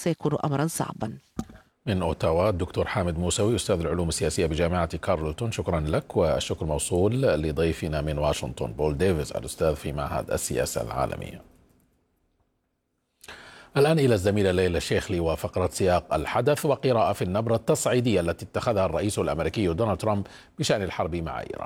سيكون أمرا صعبا. من أوتاوا الدكتور حامد موسوي أستاذ العلوم السياسية بجامعة كارلتون، شكرا لك. والشكر موصول لضيفنا من واشنطن بول ديفيز الأستاذ في معهد السياسة العالمية. الآن إلى الزميلة ليلى شيخلي وفقرة سياق الحدث وقراءة في النبرة التصعيدية التي اتخذها الرئيس الأمريكي دونالد ترامب بشأن الحرب مع إيران.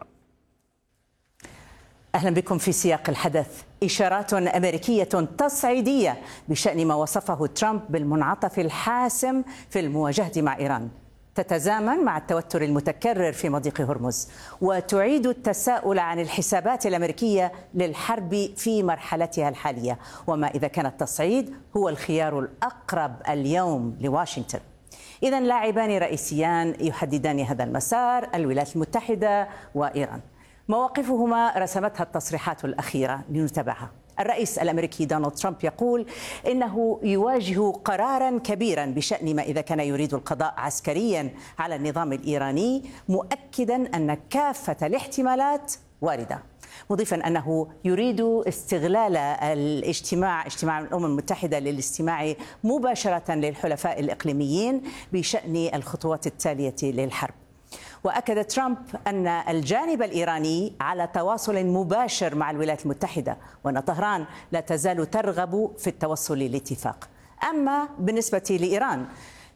أهلا بكم في سياق الحدث. إشارات أمريكية تصعيدية بشأن ما وصفه ترامب بالمنعطف الحاسم في المواجهة مع إيران تتزامن مع التوتر المتكرر في مضيق هرمز، وتعيد التساؤل عن الحسابات الأمريكية للحرب في مرحلتها الحالية، وما إذا كان التصعيد هو الخيار الأقرب اليوم لواشنطن. إذن لاعبان رئيسيان يحددان هذا المسار، الولايات المتحدة وإيران. مواقفهما رسمتها التصريحات الأخيرة لنتابعها. الرئيس الأمريكي دونالد ترامب يقول إنه يواجه قرارا كبيرا بشأن ما إذا كان يريد القضاء عسكريا على النظام الإيراني، مؤكدا أن كافة الاحتمالات واردة، مضيفا أنه يريد استغلال اجتماع الأمم المتحدة للاستماع مباشرة للحلفاء الإقليميين بشأن الخطوات التالية للحرب. وأكد ترامب أن الجانب الإيراني على تواصل مباشر مع الولايات المتحدة، وأن طهران لا تزال ترغب في التوصل لاتفاق. أما بالنسبة لإيران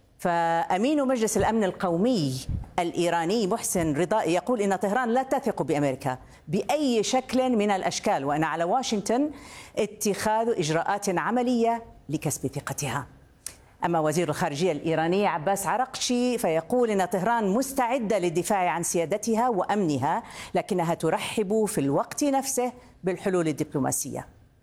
فأمين مجلس الأمن القومي الإيراني محسن رضائي يقول إن طهران لا تثق بأمريكا بأي شكل من الأشكال، وأن على واشنطن اتخاذ إجراءات عملية لكسب ثقتها. أما وزير الخارجية الإيراني عباس عرقشي فيقول إن طهران مستعدة للدفاع عن سيادتها وأمنها، لكنها ترحب في الوقت نفسه بالحلول الدبلوماسية.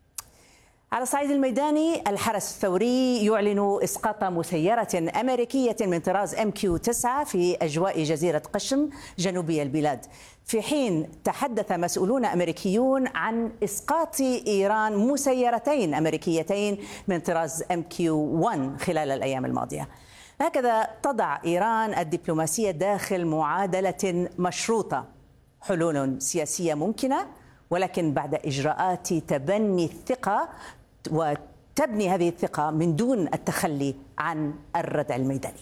على الصعيد الميداني، الحرس الثوري يعلن إسقاط مسيرة أمريكية من طراز MQ-9 في أجواء جزيرة قشم جنوبي البلاد، في حين تحدث مسؤولون أمريكيون عن إسقاط إيران مسيرتين أمريكيتين من طراز MQ-1 خلال الأيام الماضية. هكذا تضع إيران الدبلوماسية داخل معادلة مشروطة، حلول سياسية ممكنة ولكن بعد إجراءات تبني الثقة، وتبني هذه الثقة من دون التخلي عن الردع الميداني.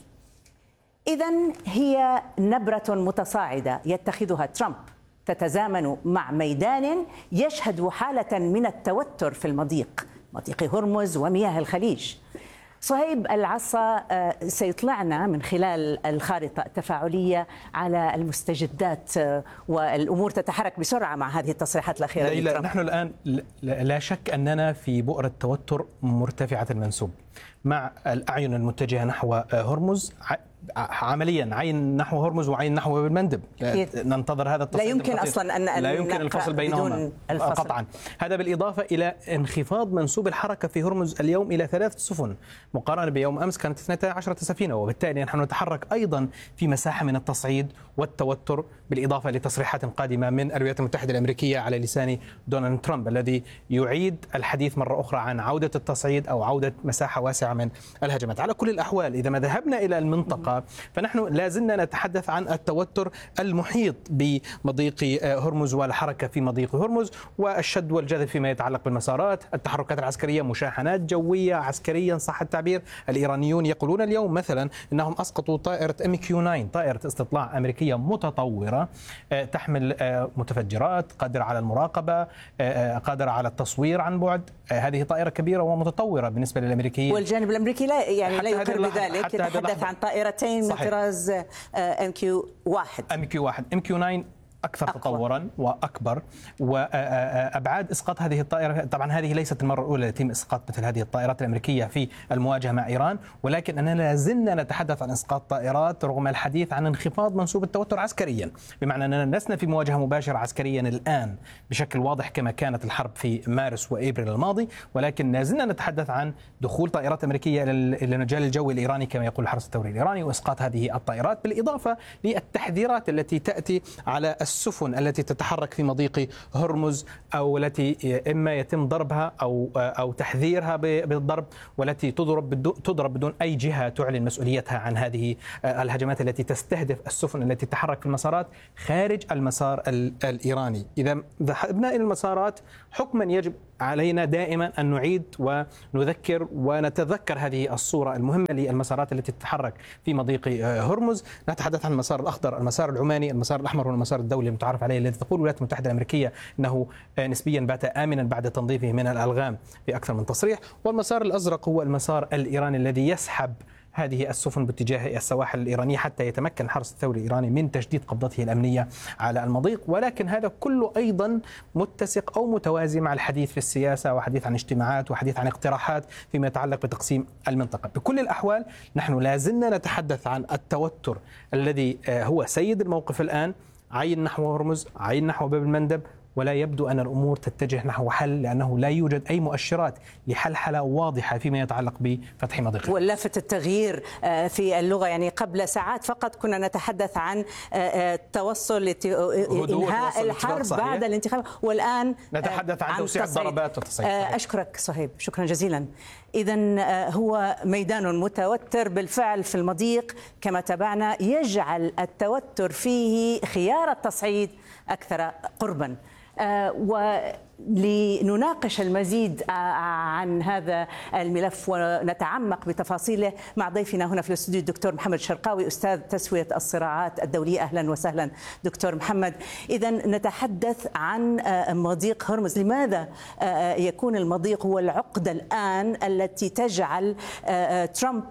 إذن هي نبرة متصاعدة يتخذها ترامب تتزامن مع ميدان يشهد حالة من التوتر في مضيق هرمز ومياه الخليج. صهيب العصا سيطلعنا من خلال الخارطة التفاعلية على المستجدات، والأمور تتحرك بسرعة مع هذه التصريحات الأخيرة. لا، نحن الآن لا شك أننا في بؤرة توتر مرتفعة المنسوب مع الأعين المتجهة نحو هرمز، عمليا عين نحو هرمز وعين نحو باب المندب. ننتظر هذا التصعيد. لا يمكن أصلا أن لا يمكن الفصل بينهما قطعا. هذا بالإضافة إلى انخفاض منسوب الحركة في هرمز اليوم إلى 3 سفن مقارنة بيوم أمس كانت 12 سفينة، وبالتالي نحن نتحرك أيضا في مساحة من التصعيد والتوتر، بالإضافة لتصريحات قادمة من الولايات المتحدة الأمريكية على لسان دونالد ترامب الذي يعيد الحديث مرة أخرى عن عودة التصعيد أو عودة مساحة واسعة من الهجمات. على كل الأحوال إذا ما ذهبنا إلى المنطقة فنحن لازلنا نتحدث عن التوتر المحيط بمضيق هرمز والحركة في مضيق هرمز والشد والجذب فيما يتعلق بالمسارات، التحركات العسكرية، مشاحنات جوية عسكريا صح التعبير. الإيرانيون يقولون اليوم مثلا أنهم أسقطوا طائرة MQ-9، طائرة استطلاع أمريكية متطورة تحمل متفجرات، قادرة على المراقبة، قادرة على التصوير عن بعد. هذه طائرة كبيرة ومتطورة بالنسبة للأمريكيين، والجانب الأمريكي لا يقر بذلك، يتحدث عن طائرتين من طراز MQ-1. MQ-9 أكثر تطورا وأكبر وأبعاد إسقاط هذه الطائرة. طبعا هذه ليست المرة الأولى يتم إسقاط مثل هذه الطائرات الأمريكية في المواجهة مع إيران، ولكن أننا لازلنا نتحدث عن إسقاط طائرات رغم الحديث عن انخفاض منسوب التوتر عسكريا، بمعنى أننا لسنا في مواجهة مباشرة عسكريا الآن بشكل واضح كما كانت الحرب في مارس وإبريل الماضي، ولكن لازلنا نتحدث عن دخول طائرات أمريكية إلى المجال الجوي الإيراني كما يقول الحرس الثوري الإيراني وإسقاط هذه الطائرات، بالإضافة للتحذيرات التي تأتي على السفن التي تتحرك في مضيق هرمز، أو التي إما يتم ضربها أو تحذيرها بالضرب، والتي تضرب بدون أي جهة تعلن مسؤوليتها عن هذه الهجمات التي تستهدف السفن التي تتحرك في المسارات خارج المسار الإيراني. إذا ذهبنا إلى المسارات حكما يجب علينا دائما أن نعيد ونذكر ونتذكر هذه الصورة المهمة للمسارات التي تتحرك في مضيق هرمز. نتحدث عن المسار الأخضر، المسار العماني، المسار الأحمر، والمسار الدولي المتعارف عليه الذي تقول الولايات المتحدة الأمريكية أنه نسبيا بات آمنا بعد تنظيفه من الألغام في أكثر من تصريح. والمسار الأزرق هو المسار الإيراني الذي يسحب هذه السفن باتجاه السواحل الإيرانية حتى يتمكن الحرس الثوري الإيراني من تجديد قبضته الأمنية على المضيق. ولكن هذا كله أيضا متسق أو متوازي مع الحديث في السياسة وحديث عن اجتماعات وحديث عن اقتراحات فيما يتعلق بتقسيم المنطقة. بكل الأحوال نحن لازلنا نتحدث عن التوتر الذي هو سيد الموقف الآن، عين نحو هرمز، عين نحو باب المندب، ولا يبدو أن الأمور تتجه نحو حل، لأنه لا يوجد أي مؤشرات لحلحلة واضحة فيما يتعلق بفتح مضيق. واللافت التغيير في اللغة، يعني قبل ساعات فقط كنا نتحدث عن توصل لإنهاء الحرب بعد الانتخابات، والآن نتحدث عن توسيع الضربات والتصعيد. أشكرك صهيب، شكرا جزيلا. إذن هو ميدان متوتر بالفعل في المضيق كما تابعنا، يجعل التوتر فيه خيار التصعيد أكثر قربا. ولنناقش المزيد عن هذا الملف ونتعمق بتفاصيله مع ضيفنا هنا في الاستوديو الدكتور محمد شرقاوي، أستاذ تسوية الصراعات الدولية. أهلا وسهلا دكتور محمد. إذا نتحدث عن مضيق هرمز. لماذا يكون المضيق هو العقدة الآن التي تجعل ترامب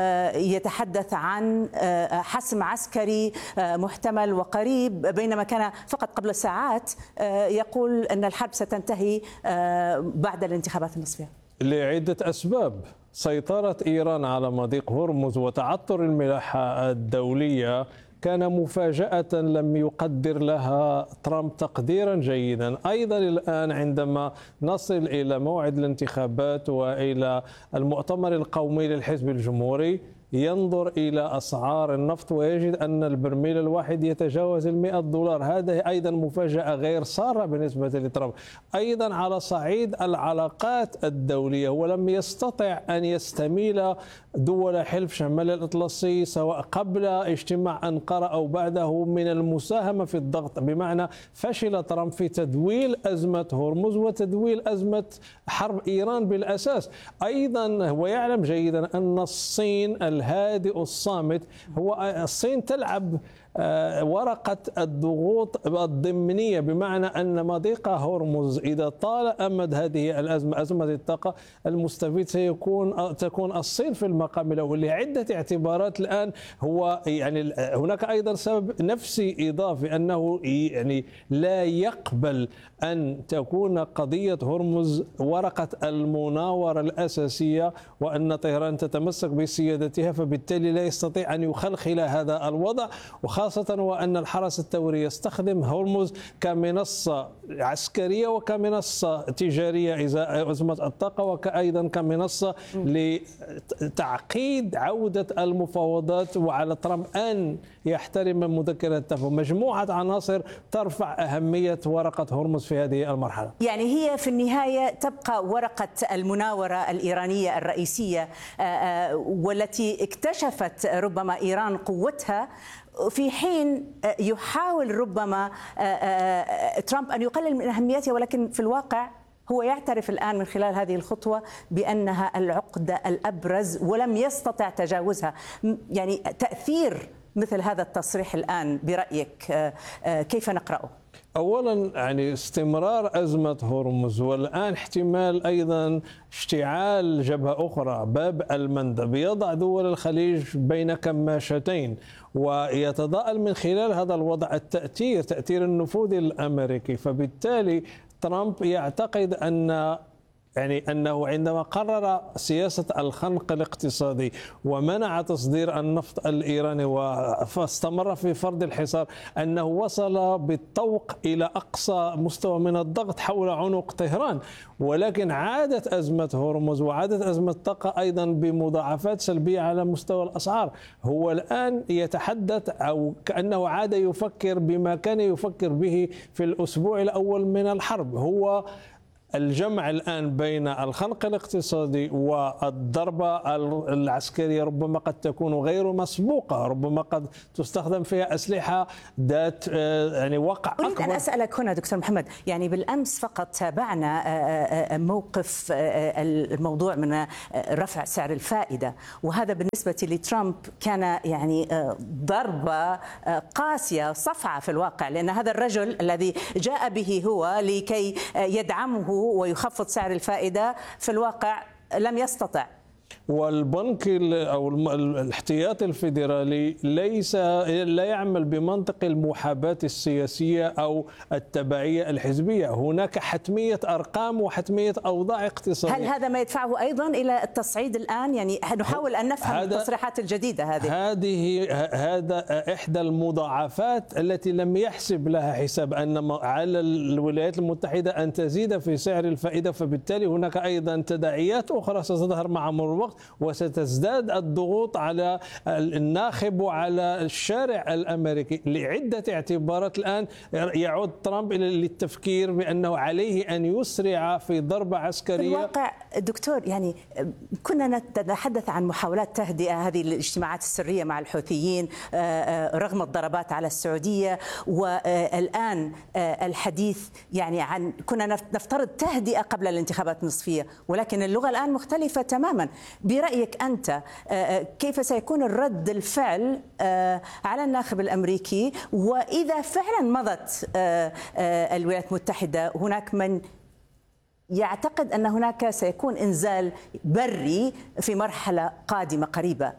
يتحدث عن حسم عسكري محتمل وقريب، بينما كان فقط قبل ساعات يقول أن الحرب ستنتهي بعد الانتخابات النصفية؟ لعدة أسباب. سيطرة إيران على مضيق هرمز وتعثر الملاحة الدولية كان مفاجأة لم يقدر لها ترامب تقديرا جيدا. أيضا الآن عندما نصل إلى موعد الانتخابات وإلى المؤتمر القومي للحزب الجمهوري، ينظر إلى أسعار النفط ويجد أن البرميل الواحد يتجاوز $100. هذا أيضا مفاجأة غير سارة بالنسبة لترامب. أيضا على صعيد العلاقات الدولية، ولم يستطع أن يستميل دول حلف شمال الأطلسي سواء قبل اجتماع أنقرة أو بعده من المساهمة في الضغط، بمعنى فشل ترامب في تدويل أزمة هرمز وتدويل أزمة حرب إيران بالأساس. أيضا هو يعلم جيدا أن الصين الهادئ الصامت، هو الصين تلعب ورقة الضغوط الضمنية، بمعنى أن مضيق هرمز إذا طال أمد هذه الأزمة، أزمة الطاقة، المستفيد تكون الصين في المقام الأول لعدة اعتبارات. الآن هو يعني هناك أيضا سبب نفسي إضافي، أنه يعني لا يقبل أن تكون قضية هرمز ورقة المناورة الأساسية وأن طهران تتمسك بسيادتها، فبالتالي لا يستطيع أن يخلخل هذا الوضع، وخاصة وأن الحرس الثوري يستخدم هرمز كمنصة عسكرية وكمنصة تجارية إزاء أزمة الطاقة، وأيضا كمنصة لتعقيد عودة المفاوضات، وعلى ترامب أن يحترم مذكرة التفاهم. مجموعة عناصر ترفع أهمية ورقة هرمز في هذه المرحلة. يعني هي في النهاية تبقى ورقة المناورة الإيرانية الرئيسية، والتي اكتشفت ربما إيران قوتها، في حين يحاول ربما ترامب أن يقلل من أهميتها، ولكن في الواقع هو يعترف الآن من خلال هذه الخطوة بأنها العقدة الأبرز ولم يستطع تجاوزها. يعني تأثير مثل هذا التصريح الآن برأيك كيف نقرأه؟ أولا يعني استمرار أزمة هرمز، والآن احتمال أيضا اشتعال جبهة أخرى باب المندب، يضع دول الخليج بين كماشتين، ويتضاءل من خلال هذا الوضع تأثير النفوذ الأمريكي. فبالتالي ترامب يعتقد أن يعني أنه عندما قرر سياسة الخنق الاقتصادي ومنع تصدير النفط الإيراني واستمر في فرض الحصار، أنه وصل بالطوق إلى أقصى مستوى من الضغط حول عنق طهران. ولكن عادت أزمة هرمز وعادت أزمة الطاقة أيضا بمضاعفات سلبية على مستوى الأسعار. هو الآن يتحدث أو كأنه عاد يفكر بما كان يفكر به في الأسبوع الأول من الحرب، هو الجمع الآن بين الخنق الاقتصادي والضربة العسكرية ربما قد تكون غير مسبوقة، ربما قد تستخدم فيها أسلحة ذات يعني وقع أكبر. أريد أن أسألك هنا دكتور محمد، يعني بالأمس فقط تابعنا موقف الموضوع من رفع سعر الفائدة، وهذا بالنسبة لترامب كان يعني ضربة قاسية صفعة في الواقع، لأن هذا الرجل الذي جاء به هو لكي يدعمه ويخفض سعر الفائدة في الواقع لم يستطع. والبنك أو الاحتياطي الفيدرالي لا يعمل بمنطق المحاباة السياسية أو التبعية الحزبية، هناك حتمية أرقام وحتمية أوضاع اقتصادية. هل هذا ما يدفعه أيضا إلى التصعيد الآن؟ يعني نحاول أن نفهم التصريحات الجديدة هذا إحدى المضاعفات التي لم يحسب لها حساب، أن على الولايات المتحدة أن تزيد في سعر الفائدة، فبالتالي هناك أيضا تداعيات أخرى ستظهر مع مرور الوقت، وستزداد الضغوط على الناخب وعلى الشارع الأمريكي لعدة اعتبارات. الآن يعود ترامب للتفكير بأنه عليه أن يسرع في ضربة عسكرية. في الواقع دكتور، يعني كنا نتحدث عن محاولات تهدئة هذه الاجتماعات السرية مع الحوثيين رغم الضربات على السعودية، والآن الحديث يعني عن كنا نفترض تهدئة قبل الانتخابات النصفية، ولكن اللغة الآن مختلفة تماما. برأيك أنت كيف سيكون الرد الفعل على الناخب الأمريكي، وإذا فعلا مضت الولايات المتحدة هناك من يعتقد أن هناك سيكون إنزال بري في مرحلة قادمة قريبة،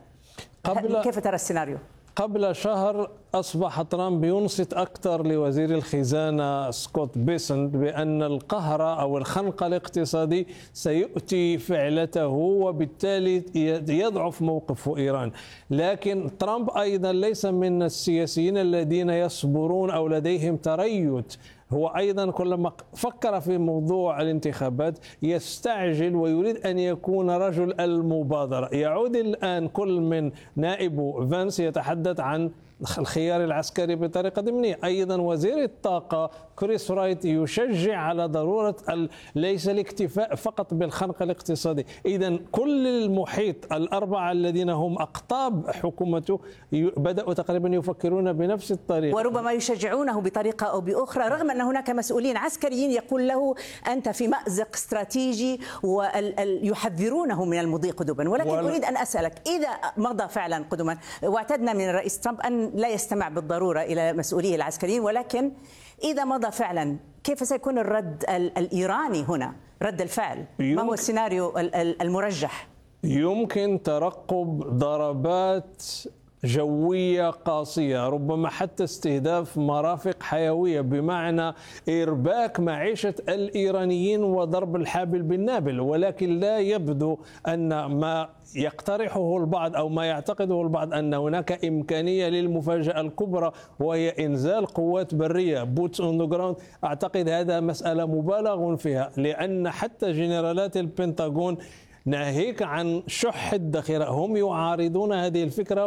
كيف ترى السيناريو؟ قبل شهر أصبح ترامب ينصت أكثر لوزير الخزانة سكوت بيسنت بأن القهر أو الخنق الاقتصادي سيؤتي فعلته وبالتالي يضعف موقف إيران. لكن ترامب أيضا ليس من السياسيين الذين يصبرون أو لديهم تريث، هو أيضا كلما فكر في موضوع الانتخابات يستعجل ويريد أن يكون رجل المبادرة. يعود الآن كل من نائبه فانس يتحدث عن الخيار العسكري بطريقة ضمنية، أيضا وزير الطاقة كريس رايت يشجع على ضرورة ليس الاكتفاء فقط بالخنق الاقتصادي. إذا كل المحيط الأربعة الذين هم أقطاب حكومته بدأوا تقريبا يفكرون بنفس الطريقة، وربما يشجعونه بطريقة أو بأخرى، رغم أن هناك مسؤولين عسكريين يقول له أنت في مأزق استراتيجي ويحذرونه من المضي قدما. ولكن أريد أن أسألك، إذا مضى فعلا قدما، واعتدنا من الرئيس ترامب أن لا يستمع بالضرورة إلى مسؤوليه العسكريين، ولكن إذا مضى فعلا كيف سيكون الرد الإيراني هنا، رد الفعل؟ ما هو السيناريو المرجح؟ يمكن ترقب ضربات جوية قاسية، ربما حتى استهداف مرافق حيوية، بمعنى إرباك معيشة الإيرانيين وضرب الحابل بالنابل. ولكن لا يبدو أن ما يقترحه البعض أو ما يعتقده البعض أن هناك إمكانية للمفاجأة الكبرى وهي إنزال قوات برية بوتس أون ذا جراوند. أعتقد هذا مسألة مبالغ فيها، لأن حتى جنرالات البنتاغون ناهيك عن شح الذخيرة هم يعارضون هذه الفكرة،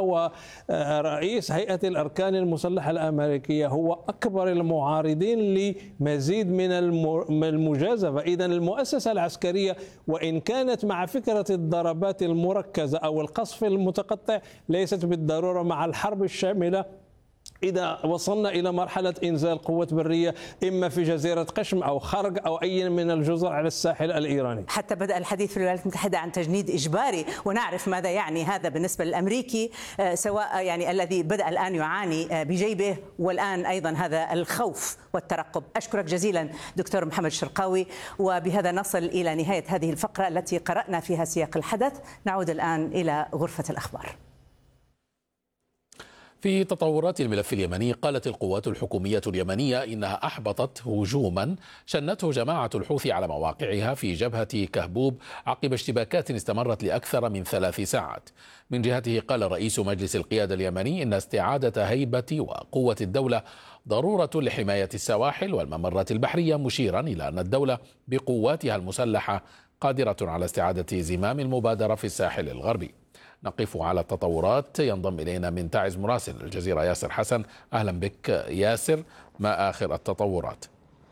ورئيس هيئة الأركان المسلحة الأمريكية هو أكبر المعارضين لمزيد من المجازفة. إذن المؤسسة العسكرية وإن كانت مع فكرة الضربات المركزة أو القصف المتقطع ليست بالضرورة مع الحرب الشاملة إذا وصلنا إلى مرحلة إنزال قوات برية إما في جزيرة قشم أو خرق أو أي من الجزر على الساحل الإيراني. حتى بدأ الحديث في الولايات المتحدة عن تجنيد إجباري، ونعرف ماذا يعني هذا بالنسبة للأمريكي، سواء يعني الذي بدأ الآن يعاني بجيبه، والآن أيضا هذا الخوف والترقب. أشكرك جزيلا دكتور محمد شرقاوي، وبهذا نصل إلى نهاية هذه الفقرة التي قرأنا فيها سياق الحدث. نعود الآن إلى غرفة الأخبار. في تطورات الملف اليمني، قالت القوات الحكومية اليمنية إنها أحبطت هجوما شنته جماعة الحوثي على مواقعها في جبهة كهبوب عقب اشتباكات استمرت لأكثر من 3 ساعات. من جهته قال رئيس مجلس القيادة اليمني إن استعادة هيبة وقوة الدولة ضرورة لحماية السواحل والممرات البحرية، مشيرا إلى أن الدولة بقواتها المسلحة قادرة على استعادة زمام المبادرة في الساحل الغربي. نقف على التطورات. ينضم إلينا من تعز مراسل الجزيرة ياسر حسن. أهلا بك ياسر، ما آخر التطورات؟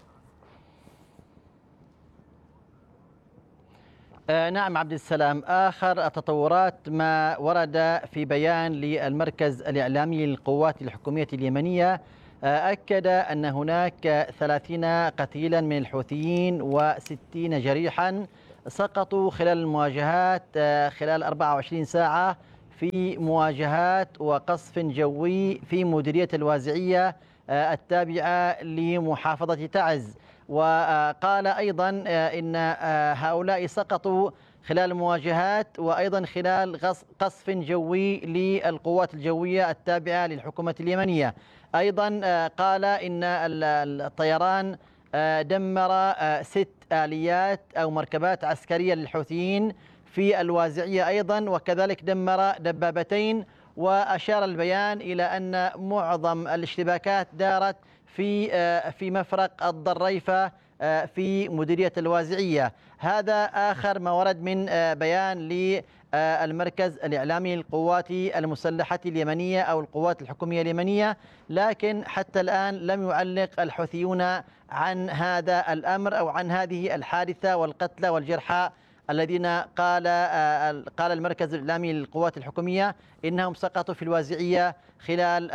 نعم عبد السلام، آخر التطورات ما ورد في بيان للمركز الإعلامي للقوات الحكومية اليمنية، أكد أن هناك 30 قتيلا من الحوثيين و60 جريحا سقطوا خلال المواجهات خلال 24 ساعة في مواجهات وقصف جوي في مديرية الوازعية التابعة لمحافظة تعز. وقال أيضا إن هؤلاء سقطوا خلال المواجهات وأيضا خلال قصف جوي للقوات الجوية التابعة للحكومة اليمنية. أيضا قال إن الطيران دمر 6 آليات أو مركبات عسكرية للحوثيين في الوازعية أيضا، وكذلك دمر دبابتين. وأشار البيان إلى أن معظم الاشتباكات دارت في مفرق الضريفة في مديرية الوازعية. هذا آخر ما ورد من بيان للمركز الإعلامي للقوات المسلحة اليمنية أو القوات الحكومية اليمنية، لكن حتى الآن لم يعلق الحوثيون عن هذا الأمر أو عن هذه الحادثة والقتلى والجرحى الذين قال المركز الإعلامي للقوات الحكومية إنهم سقطوا في الوازعية خلال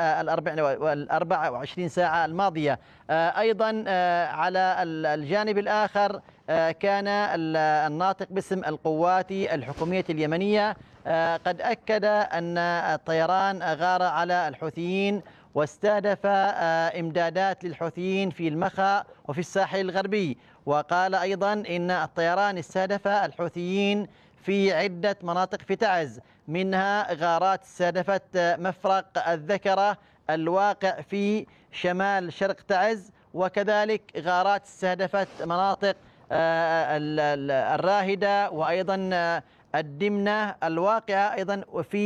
24 ساعة الماضية. أيضا على الجانب الآخر كان الناطق باسم القوات الحكومية اليمنية قد أكد أن الطيران غار على الحوثيين واستهدف إمدادات للحوثيين في المخا وفي الساحل الغربي. وقال أيضا إن الطيران استهدف الحوثيين في عدة مناطق في تعز، منها غارات استهدفت مفرق الذكرة الواقع في شمال شرق تعز، وكذلك غارات استهدفت مناطق الراهدة وأيضا الدمنة الواقعة أيضا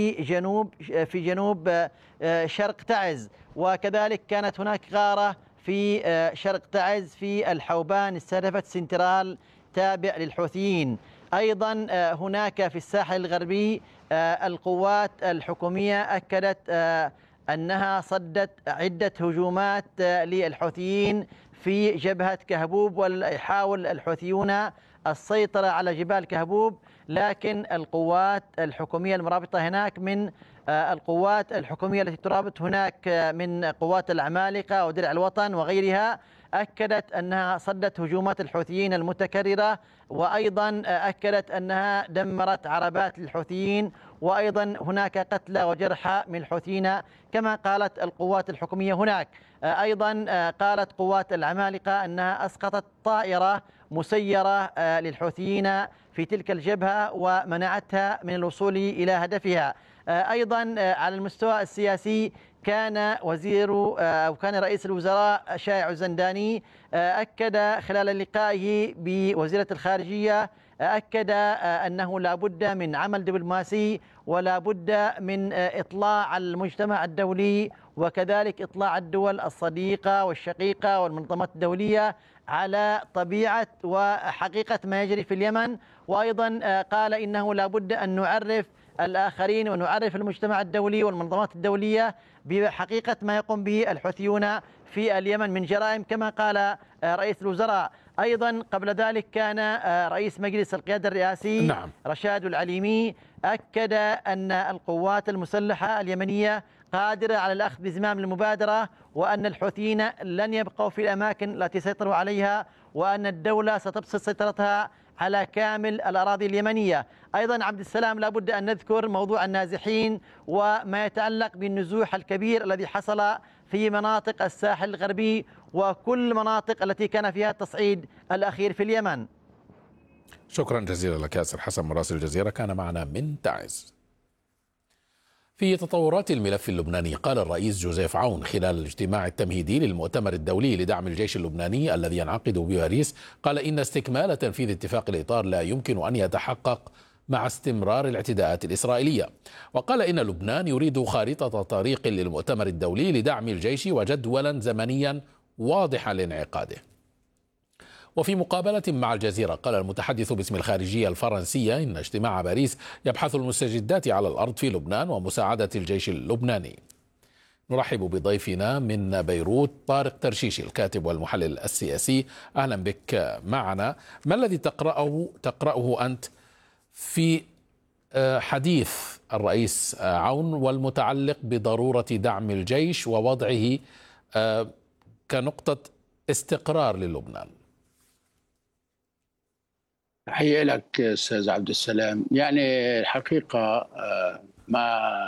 في جنوب شرق تعز. وكذلك كانت هناك غارة في شرق تعز في الحوبان استهدفت سنترال تابع للحوثيين. أيضا هناك في الساحل الغربي القوات الحكومية أكدت أنها صدت عدة هجومات للحوثيين في جبهة كهبوب، ويحاول الحوثيون السيطرة على جبال كهبوب، لكن القوات الحكومية المرابطة هناك من القوات الحكومية التي ترابط هناك من قوات العمالقة ودرع الوطن وغيرها أكدت أنها صدت هجومات الحوثيين المتكررة، وأيضا أكدت أنها دمرت عربات للحوثيين، وأيضا هناك قتلى وجرحى من الحوثيين كما قالت القوات الحكومية هناك. أيضا قالت قوات العمالقة أنها أسقطت طائرة مسيرة للحوثيين في تلك الجبهة ومنعتها من الوصول إلى هدفها. أيضا على المستوى السياسي كان رئيس الوزراء شائع الزنداني أكد خلال لقائه بوزيرة الخارجية أكد أنه لا بد من عمل دبلوماسي ولا بد من إطلاع المجتمع الدولي وكذلك إطلاع الدول الصديقة والشقيقة والمنظمات الدولية على طبيعة وحقيقة ما يجري في اليمن. وأيضا قال إنه لا بد أن نعرف الآخرين ونعرف المجتمع الدولي والمنظمات الدولية بحقيقة ما يقوم به الحوثيون في اليمن من جرائم كما قال رئيس الوزراء. أيضا قبل ذلك كان رئيس مجلس القيادة الرئاسي رشاد العليمي أكد أن القوات المسلحة اليمنية قادرة على الأخذ بزمام المبادرة، وأن الحوثيين لن يبقوا في الأماكن التي سيطروا عليها، وأن الدولة ستبسط سيطرتها على كامل الأراضي اليمنية. أيضا عبد السلام لابد أن نذكر موضوع النازحين وما يتعلق بالنزوح الكبير الذي حصل في مناطق الساحل الغربي وكل مناطق التي كان فيها التصعيد الأخير في اليمن. شكرا جزيلا لك ياسر حسن مراسل الجزيرة، كان معنا من تعز. في تطورات الملف اللبناني، قال الرئيس جوزيف عون خلال الاجتماع التمهيدي للمؤتمر الدولي لدعم الجيش اللبناني الذي ينعقد بباريس، قال إن استكمال تنفيذ اتفاق الإطار لا يمكن أن يتحقق مع استمرار الاعتداءات الإسرائيلية. وقال إن لبنان يريد خارطة طريق للمؤتمر الدولي لدعم الجيش وجدولا زمنيا واضحا لانعقاده. وفي مقابلة مع الجزيرة، قال المتحدث باسم الخارجية الفرنسية إن اجتماع باريس يبحث المستجدات على الأرض في لبنان ومساعدة الجيش اللبناني. نرحب بضيفنا من بيروت طارق ترشيشي الكاتب والمحلل السياسي. أهلا بك معنا. ما الذي تقرأه أنت في حديث الرئيس عون والمتعلق بضرورة دعم الجيش ووضعه كنقطة استقرار للبنان؟ تحية لك أستاذ عبد السلام. يعني الحقيقة ما